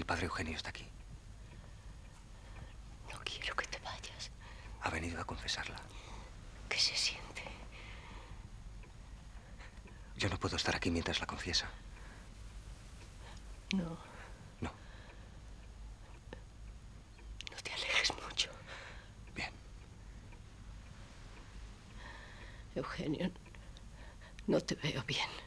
El padre Eugenio está aquí. No quiero que te vayas. Ha venido a confesarla. ¿Qué se siente? Yo no puedo estar aquí mientras la confiesa. No. No. No te alejes mucho. Bien. Eugenio, no te veo bien.